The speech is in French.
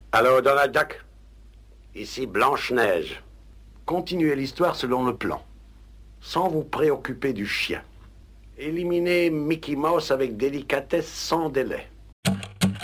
Allô, Donald Duck? Ici Blanche-Neige. Continuez l'histoire selon le plan, sans vous préoccuper du chien. Éliminez Mickey Mouse avec délicatesse sans délai.